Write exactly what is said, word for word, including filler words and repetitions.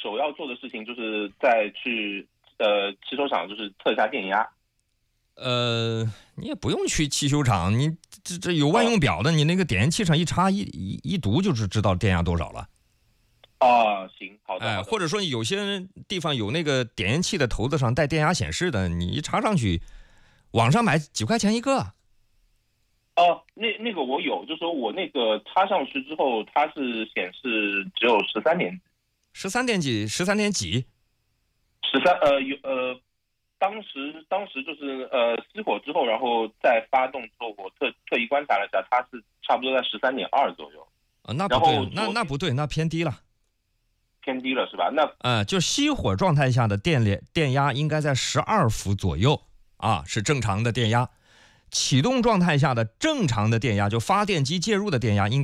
首要做的事情就是再去呃汽修厂，就是测一下电压。 呃，你也不用去汽修厂，你这这有万用表的，你那个点烟器上一插一一一读就是知道电压多少了。 啊，行，好的。 哎，或者说有些地方有那个点烟器的头子上带电压显示的，你一插上去，网上买几块钱一个。 哦，那那个我有，就是说我那个插上去之后，它是显示只有十三点几， 十三点几，十三点几， 十三呃有呃，当时当时就是呃熄火之后，然后再发动之后，我特特意观察了一下，它是差不多在十三点二左右。 啊，那不对，那那不对，那偏低了， 偏低了是吧？那呃，就熄火状态下的电联电压应该在十二伏左右啊，是正常的电压。启动状态下的正常的电压，就发电机介入的电压应该